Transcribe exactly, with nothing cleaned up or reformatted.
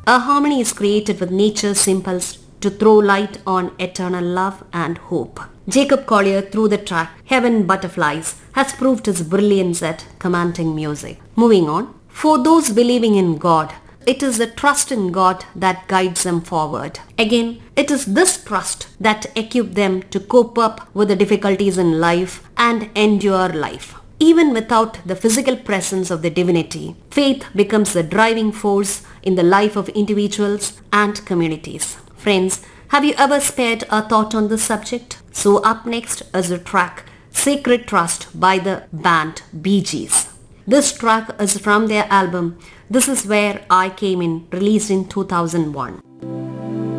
A harmony is created with nature's impulse to throw light on eternal love and hope. Jacob Collier, through the track Heaven Butterflies, has proved his brilliance at commanding music. Moving on. For those believing in God, it is the trust in God that guides them forward. Again, it is this trust that equips them to cope up with the difficulties in life and endure life. Even without the physical presence of the divinity, faith becomes the driving force in the life of individuals and communities. Friends, have you ever spared a thought on this subject? So up next is the track Sacred Trust by the band Bee Gees. This track is from their album This Is Where I Came In, released in two thousand one.